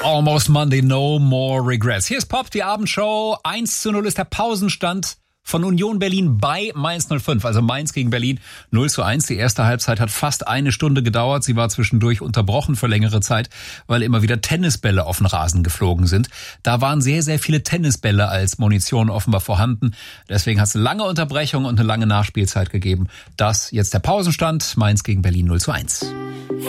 Almost Monday, no more regrets. Hier ist Pop, die Abendshow. 1:0 ist der Pausenstand von Union Berlin bei Mainz 05. Also Mainz gegen Berlin 0:1. Die erste Halbzeit hat fast eine Stunde gedauert. Sie war zwischendurch unterbrochen für längere Zeit, weil immer wieder Tennisbälle auf den Rasen geflogen sind. Da waren sehr, sehr viele Tennisbälle als Munition offenbar vorhanden. Deswegen hat es eine lange Unterbrechung und eine lange Nachspielzeit gegeben. Das jetzt der Pausenstand. Mainz gegen Berlin 0:1.